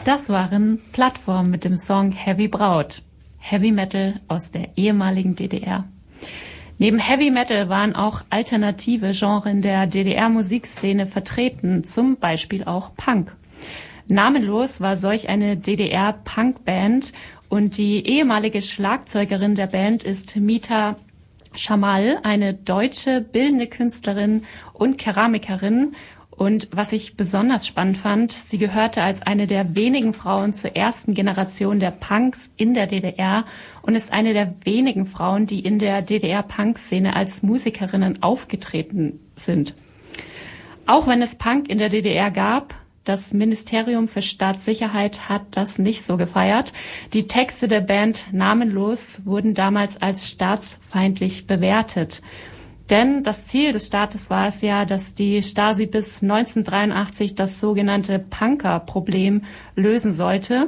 Das waren Plattform mit dem Song Heavy Braut. Heavy Metal aus der ehemaligen DDR. Neben Heavy Metal waren auch alternative Genres in der DDR-Musikszene vertreten, zum Beispiel auch Punk. Namenlos war solch eine DDR-Punk-Band und die ehemalige Schlagzeugerin der Band ist Mita Schamal, eine deutsche bildende Künstlerin und Keramikerin. Und was ich besonders spannend fand, sie gehörte als eine der wenigen Frauen zur ersten Generation der Punks in der DDR und ist eine der wenigen Frauen, die in der DDR-Punk-Szene als Musikerinnen aufgetreten sind. Auch wenn es Punk in der DDR gab, das Ministerium für Staatssicherheit hat das nicht so gefeiert. Die Texte der Band Namenlos wurden damals als staatsfeindlich bewertet. Denn das Ziel des Staates war es ja, dass die Stasi bis 1983 das sogenannte Punker-Problem lösen sollte.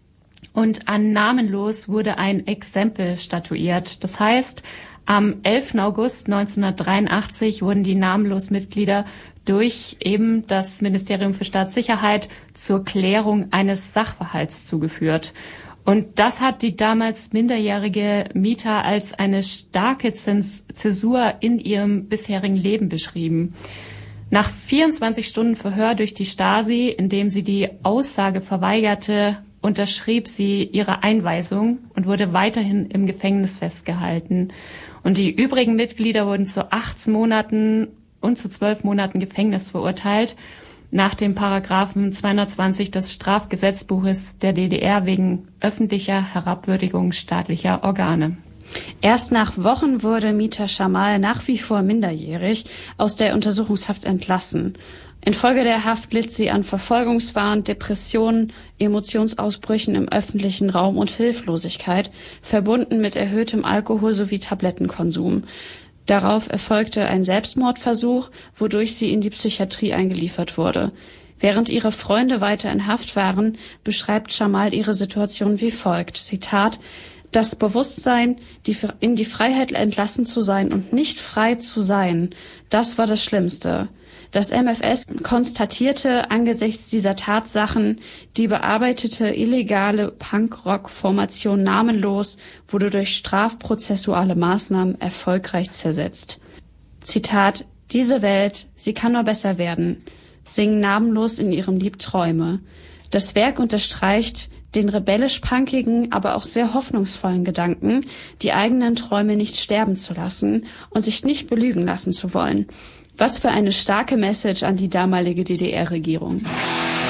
Und an Namenlos wurde ein Exempel statuiert. Das heißt, am 11. August 1983 wurden die Namenlos-Mitglieder durch eben das Ministerium für Staatssicherheit zur Klärung eines Sachverhalts zugeführt. Und das hat die damals minderjährige Mita als eine starke Zäsur in ihrem bisherigen Leben beschrieben. Nach 24 Stunden Verhör durch die Stasi, in dem sie die Aussage verweigerte, unterschrieb sie ihre Einweisung und wurde weiterhin im Gefängnis festgehalten. Und die übrigen Mitglieder wurden zu 18 Monaten und zu 12 Monaten Gefängnis verurteilt, nach dem Paragraphen 220 des Strafgesetzbuches der DDR wegen öffentlicher Herabwürdigung staatlicher Organe. Erst nach Wochen wurde Mita Schamal, nach wie vor minderjährig, aus der Untersuchungshaft entlassen. Infolge der Haft litt sie an Verfolgungswahn, Depressionen, Emotionsausbrüchen im öffentlichen Raum und Hilflosigkeit, verbunden mit erhöhtem Alkohol- sowie Tablettenkonsum. Darauf erfolgte ein Selbstmordversuch, wodurch sie in die Psychiatrie eingeliefert wurde. Während ihre Freunde weiter in Haft waren, beschreibt Schamal ihre Situation wie folgt. Zitat: Das Bewusstsein, in die Freiheit entlassen zu sein und nicht frei zu sein, das war das Schlimmste. Das MFS konstatierte angesichts dieser Tatsachen, die bearbeitete illegale Punkrock-Formation Namenlos wurde durch strafprozessuale Maßnahmen erfolgreich zersetzt. Zitat: Diese Welt, sie kann nur besser werden, singen Namenlos in ihrem Lied Träume. Das Werk unterstreicht den rebellisch-punkigen, aber auch sehr hoffnungsvollen Gedanken, die eigenen Träume nicht sterben zu lassen und sich nicht belügen lassen zu wollen. Was für eine starke Message an die damalige DDR-Regierung.